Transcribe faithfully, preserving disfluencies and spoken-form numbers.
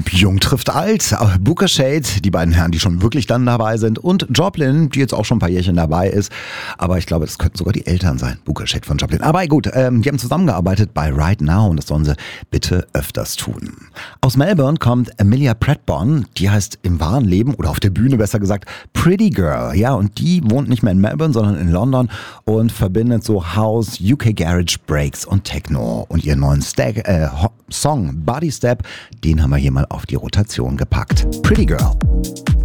Jung trifft alt. Booker Shade, die beiden Herren, die schon wirklich dann dabei sind. Und Joplin, die jetzt auch schon ein paar Jährchen dabei ist. Aber ich glaube, das könnten sogar die Eltern sein. Booker Shade von Joplin. Aber gut, ähm, die haben zusammengearbeitet bei Right Now und das sollen sie bitte öfters tun. Aus Melbourne kommt Emilia Pratt-Bon. Die heißt im wahren Leben, oder auf der Bühne besser gesagt, Pretty Girl. Ja, und die wohnt nicht mehr in Melbourne, sondern in London und verbindet so House, U K Garage, Breaks und Techno. Und ihren neuen Stack, äh, Song Body Step, den haben wir hier mal auf die Rotation gepackt. Pretty Girl.